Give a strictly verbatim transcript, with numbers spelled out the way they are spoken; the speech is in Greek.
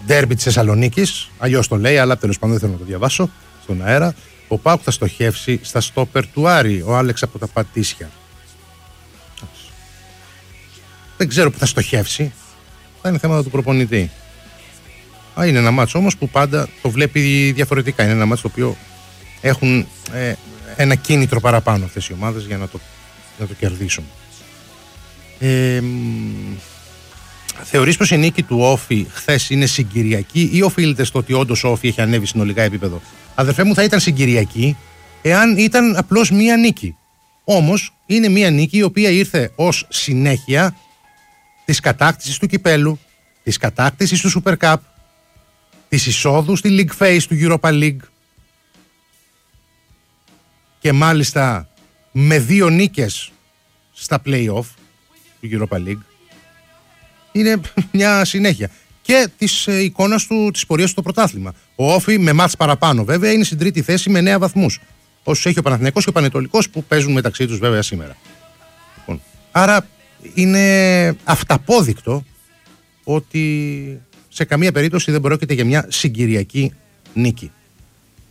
ντέρμπι της Θεσσαλονίκης, αλλιώς το λέει, αλλά τέλος πάντων δεν θέλω να το διαβάσω στον αέρα. Ο ΠΑΟΚ θα στοχεύσει στα στόπερ του Άρη, ο Άλεξ από τα Πατήσια. Δεν ξέρω που θα στοχεύσει. Θα είναι θέματα του προπονητή. Α, είναι ένα μάτσο όμως που πάντα το βλέπει διαφορετικά. Είναι ένα μάτσο το οποίο έχουν ε, ένα κίνητρο παραπάνω αυτές οι ομάδες για να το, να το κερδίσουν. Ε, θεωρείς πως η νίκη του Όφη χθες είναι συγκυριακή ή οφείλεται στο ότι όντως ο Όφη έχει ανέβει συνολικά επίπεδο? Αδερφέ μου, θα ήταν συγκυριακή εάν ήταν απλώς μία νίκη. Όμως είναι μία νίκη η οποία ήρθε ως συνέχεια της κατάκτησης του κυπέλου, της κατάκτησης του Super Cup, της εισόδου στη League Phase του Europa League και μάλιστα με δύο νίκες στα play-off του Europa League. Είναι μια συνέχεια και της ε, εικόνας του, της πορείας του στο πρωτάθλημα. Ο Όφη με μάτς παραπάνω βέβαια είναι στην τρίτη θέση με εννέα βαθμούς, όσους έχει ο Παναθηναϊκός και ο Πανετολικός που παίζουν μεταξύ τους βέβαια σήμερα. Λοιπόν, άρα είναι αυταπόδεικτο ότι σε καμία περίπτωση δεν πρόκειται για μια συγκυριακή νίκη.